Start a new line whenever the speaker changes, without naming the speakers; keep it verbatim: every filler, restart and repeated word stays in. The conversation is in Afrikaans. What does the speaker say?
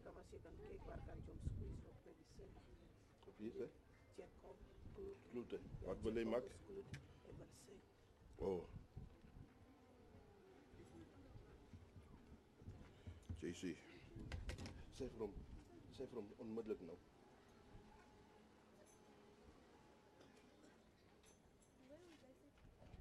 zeker was je kan kijken waar kan je om squeeze op met die zin.
Of hier, hè?
Jacob, Kloete.
Kloete. Wat wil je maken?
Kloete, en wat zin.
Oh. J C. Zeg voor hem, zeg voor hem onmiddellijk nou.